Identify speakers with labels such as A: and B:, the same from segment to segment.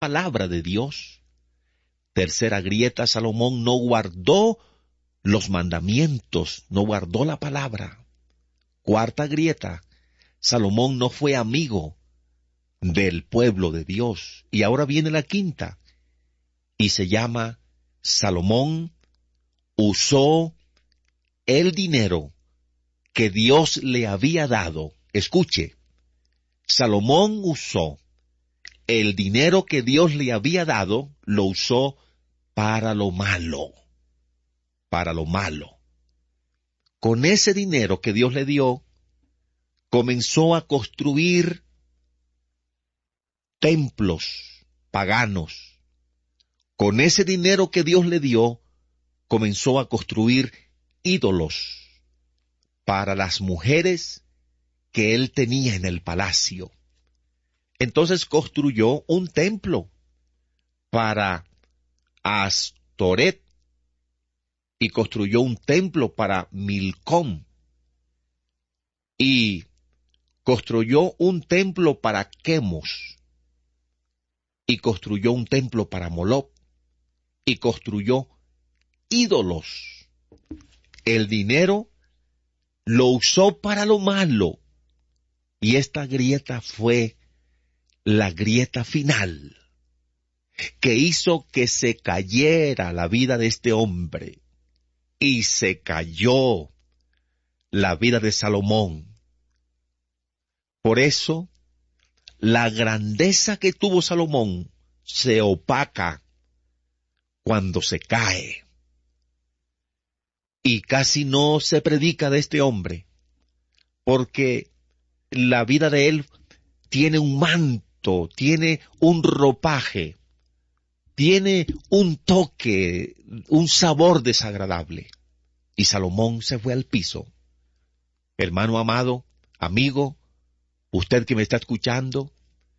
A: palabra de Dios. Tercera grieta, Salomón no guardó los mandamientos, no guardó la palabra. Cuarta grieta, Salomón no fue amigo del pueblo de Dios. Y ahora viene la quinta, y se llama: Salomón usó el dinero que Dios le había dado. Escuche, Salomón usó el dinero que Dios le había dado, lo usó para lo malo. Para lo malo. Con ese dinero que Dios le dio, comenzó a construir templos paganos. Con ese dinero que Dios le dio, comenzó a construir ídolos para las mujeres que él tenía en el palacio. Entonces construyó un templo para Astoret y construyó un templo para Milcom y construyó un templo para Quemos y construyó un templo para Moloc y construyó ídolos. El dinero lo usó para lo malo, y esta grieta fue la grieta final que hizo que se cayera la vida de este hombre, y se cayó la vida de Salomón. Por eso, la grandeza que tuvo Salomón se opaca cuando se cae. Y casi no se predica de este hombre, porque la vida de él tiene un manto, tiene un ropaje, tiene un toque, un sabor desagradable. Y Salomón se fue al piso. Hermano amado, amigo, usted que me está escuchando,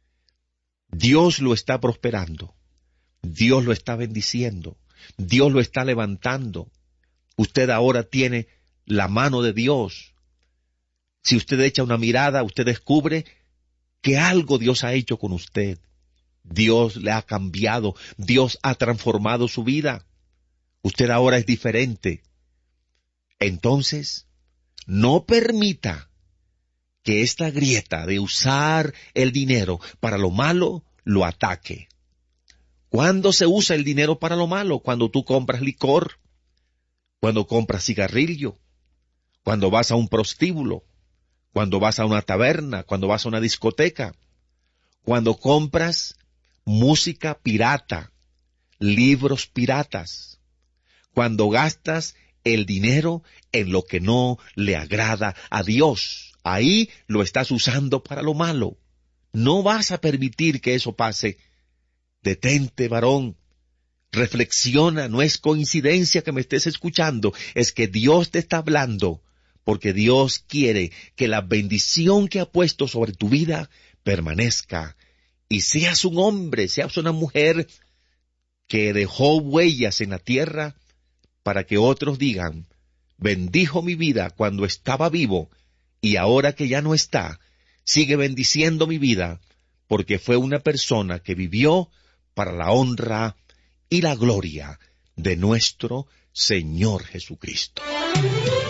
A: Dios lo está prosperando, Dios lo está bendiciendo, Dios lo está levantando. Usted ahora tiene la mano de Dios. Si usted echa una mirada, usted descubre que algo Dios ha hecho con usted. Dios le ha cambiado, Dios ha transformado su vida. Usted ahora es diferente. Entonces, no permita que esta grieta de usar el dinero para lo malo lo ataque. ¿Cuándo se usa el dinero para lo malo? Cuando tú compras licor, cuando compras cigarrillo, cuando vas a un prostíbulo, cuando vas a una taberna, cuando vas a una discoteca, cuando compras música pirata, libros piratas, cuando gastas el dinero en lo que no le agrada a Dios. Ahí lo estás usando para lo malo. No vas a permitir que eso pase. Detente, varón. Reflexiona, no es coincidencia que me estés escuchando, es que Dios te está hablando, porque Dios quiere que la bendición que ha puesto sobre tu vida permanezca, y seas un hombre, seas una mujer que dejó huellas en la tierra para que otros digan: bendijo mi vida cuando estaba vivo, y ahora que ya no está, sigue bendiciendo mi vida, porque fue una persona que vivió para la honra y la gloria de nuestro Señor Jesucristo.